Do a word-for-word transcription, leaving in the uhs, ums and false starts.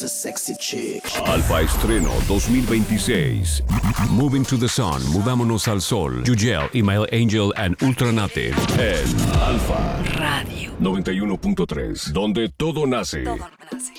Sexy chick. Alfa Estreno dos mil veintiséis. Moving to the Sun, Mudámonos al Sol. Yugel, Email Angel and Ultranative. En Alfa Radio noventa y uno punto tres, donde todo nace. Todo.